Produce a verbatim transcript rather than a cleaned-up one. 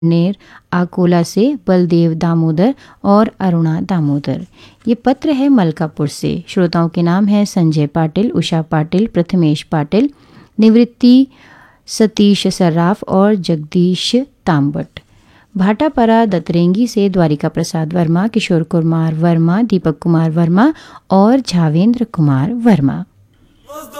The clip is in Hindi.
नेर आकोला से बलदेव दामोदर और अरुणा दामोदर। ये पत्र है मलकापुर से। श्रोताओं के नाम हैं संजय पाटिल, उषा पाटिल, प्रथमेश पाटिल, निवृत्ति सतीश सर्राफ और जगदीश तांबट। भाटापारा दतरेंगी से द्वारिका प्रसाद वर्मा, किशोर कुमार वर्मा, दीपक कुमार वर्मा और झावेंद्र कुमार वर्मा।